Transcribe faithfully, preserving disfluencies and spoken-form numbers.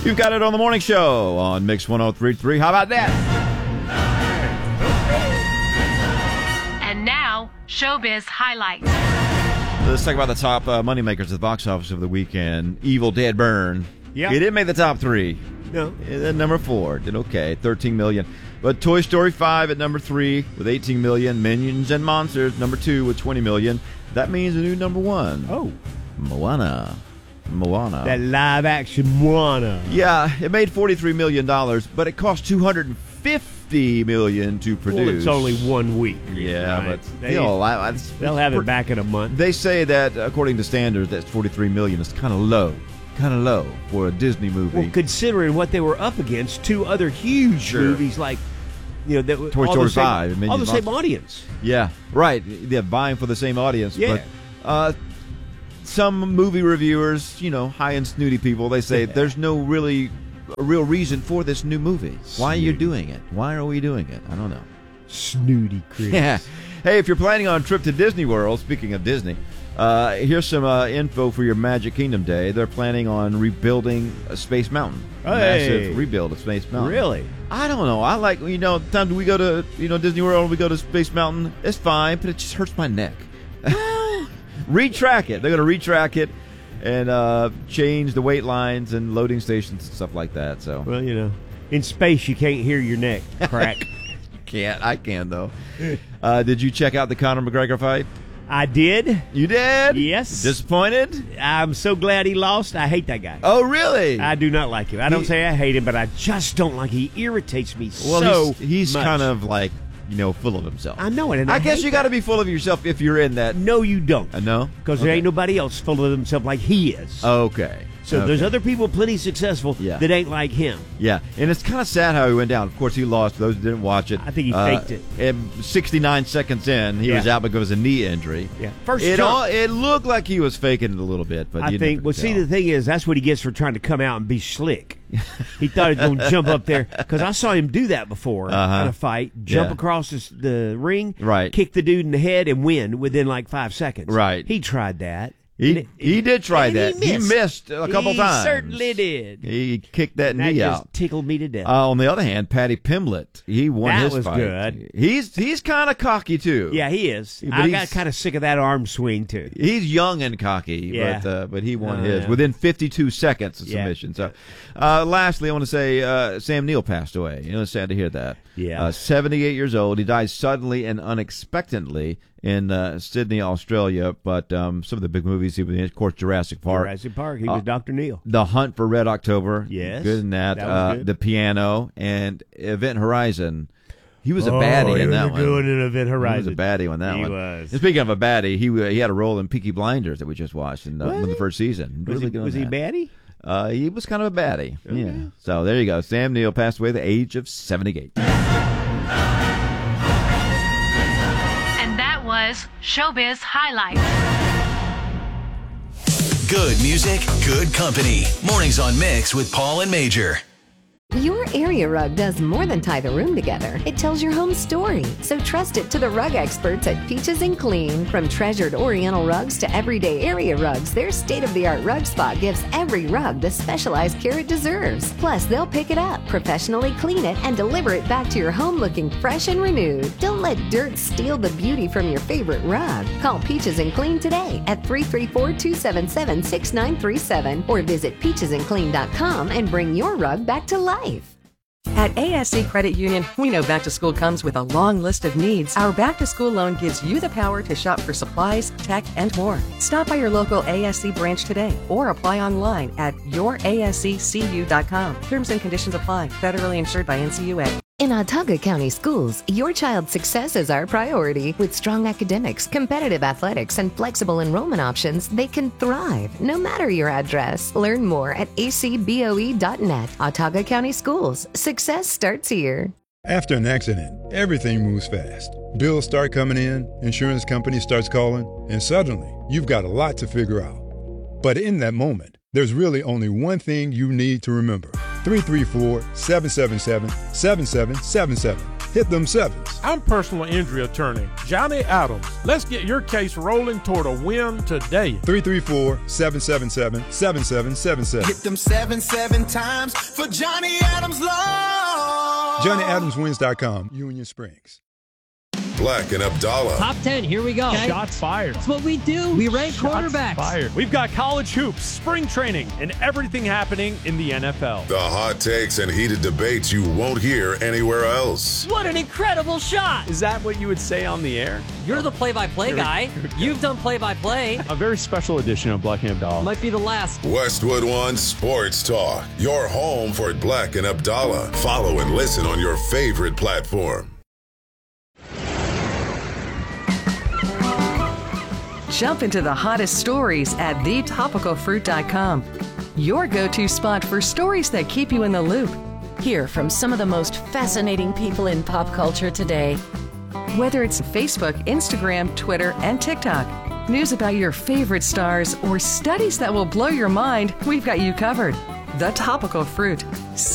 You've got it on the morning show on Mix one oh three point three. How about that? And now, Showbiz Highlights. Let's talk about the top uh, moneymakers at the box office of the weekend. Evil Dead Burn. Yeah. It didn't make the top three. No. At number four. Did okay. thirteen million dollars. But Toy Story five at number three with eighteen million dollars. Minions and Monsters, number two with twenty million dollars. That means a new number one. Oh. Moana. Moana. That live-action Moana. Yeah, it made forty-three million dollars, but it cost two hundred fifty million dollars to produce. Well, it's only one week. Yeah, right? but they, you know, I, I, they'll have it back in a month. They say that, according to standards, that's forty-three million dollars is kind of low. Kind of low for a Disney movie. Well, considering what they were up against, two other huge Sure. movies like, you know, that Toy all Story the same, five, Minions all the same Monsters. audience. Yeah, right. They're vying for the same audience. Yeah. But uh, some movie reviewers, you know, high and snooty people, they say Yeah. there's no really a real reason for this new movie. Why are you Snooty. doing it? Why are we doing it? I don't know. Snooty Chris. Yeah. Hey, if you're planning on a trip to Disney World, speaking of Disney, uh, here's some uh, info for your Magic Kingdom Day. They're planning on rebuilding a Space Mountain. Hey. Massive rebuild of Space Mountain. Really? I don't know. I like, you know, times we go to, you know, Disney World, we go to Space Mountain, it's fine, but it just hurts my neck. Retrack it. They're going to retrack it and uh, change the wait lines and loading stations and stuff like that. So Well, you know, in space you can't hear your neck crack. can't. I can, though. Uh, did you check out the Conor McGregor fight? I did. You did? Yes. Disappointed? I'm so glad he lost. I hate that guy. Oh, really? I do not like him. I don't He- say I hate him, but I just don't like him. He irritates me well, so he's, he's much. kind of like, you know, full of himself. I know it. And I, I, guess hate you got to that. be full of yourself if you're in that. No, you don't. Uh, no? Because there Okay. ain't nobody else full of themselves like he is. Okay. so Okay. there's other people plenty successful Yeah. that ain't like him. Yeah, and it's kind of sad how he went down. Of course, he lost. For those who didn't watch it, I think he uh, faked it. And sixty-nine seconds in, he Yeah. was out because of a knee injury. Yeah. First it jump. all it looked like he was faking it a little bit, but I you think. never Well, could see, tell. the thing is, that's what he gets for trying to come out and be slick. He thought he was going to jump up there because I saw him do that before Uh-huh. in a fight. Jump Yeah. across this, the ring, Right. kick the dude in the head, and win within like five seconds. Right. He tried that. He And it- he did try and that. He missed, missed a couple he times. certainly did. He kicked that And that knee just out. tickled me to death. Uh, on the other hand, Patty Pimblett, he won That his was fight. good. He's he's kind of cocky too. yeah, he is. But I he's- got kind of sick of that arm swing too. He's young and cocky, Yeah. but uh, but he won Oh, his yeah. within fifty-two seconds of Yeah. submission. So, uh, lastly, I want to say uh, Sam Neill passed away. You know, it's sad to hear that. Yeah. uh, seventy-eight years old. He died suddenly and unexpectedly in uh, Sydney, Australia. But um, some of the big movies he was in, of course, Jurassic Park, Jurassic Park. He was Uh, Doctor Neil. The Hunt for Red October. Yes, good in that. that was uh, good. The Piano and Event Horizon. He was a Oh, baddie he in was that a one. good in Event He Horizon. was a baddie on that He one. was. And speaking of a baddie, he uh, he had a role in Peaky Blinders that we just watched in, uh, in the What? first season. Was Really he, good on was he that. baddie? Uh, he was kind of a baddie. Okay. Yeah. So there you go. Sam Neill passed away at the age of seventy-eight. And that was Showbiz Highlights. Good music, good company. Mornings on Mix with Paul and Major. Your area rug does more than tie the room together. It tells your home story. So trust it to the rug experts at Peaches and Clean. From treasured Oriental rugs to everyday area rugs, their state-of-the-art rug spot gives every rug the specialized care it deserves. Plus, they'll pick it up, professionally clean it, and deliver it back to your home looking fresh and renewed. Don't let dirt steal the beauty from your favorite rug. Call Peaches and Clean today at three three four, two seven seven, six nine three seven or visit peaches and clean dot com and bring your rug back to life. At A S C Credit Union, we know back to school comes with a long list of needs. Our back to school loan gives you the power to shop for supplies, tech, and more. Stop by your local A S C branch today or apply online at your A S C C U dot com. Terms and conditions apply. Federally insured by N C U A. In Autauga County Schools, your child's success is our priority. With strong academics, competitive athletics, and flexible enrollment options, they can thrive no matter your address. Learn more at A C B O E dot net. Autauga County Schools. Success starts here. After an accident, everything moves fast. Bills start coming in, insurance company starts calling, and suddenly you've got a lot to figure out. But in that moment, there's really only one thing you need to remember. three three four, seven seven seven, seven seven seven seven. Hit them sevens. I'm personal injury attorney Johnny Adams. Let's get your case rolling toward a win today. three three four, seven seven seven, seven seven seven seven. Hit them seven, seven times for Johnny Adams Law. Johnny Adams Wins dot com, Union Springs. Black and Abdallah. Top ten, here we go. Okay. Shots fired. That's what we do. We rank Shots quarterbacks. Fired. We've got college hoops, spring training, and everything happening in the N F L. The hot takes and heated debates you won't hear anywhere else. What an incredible shot. Is that what you would say on the air? You're the play-by-play guy. You've done play-by-play. A very special edition of Black and Abdallah. Might be the last. Westwood One Sports Talk. Your home for Black and Abdallah. Follow and listen on your favorite platform. Jump into the hottest stories at the topical fruit dot com. Your go-to spot for stories that keep you in the loop. Hear from some of the most fascinating people in pop culture today. Whether it's Facebook, Instagram, Twitter, and TikTok, news about your favorite stars, or studies that will blow your mind, we've got you covered. The Topical Fruit.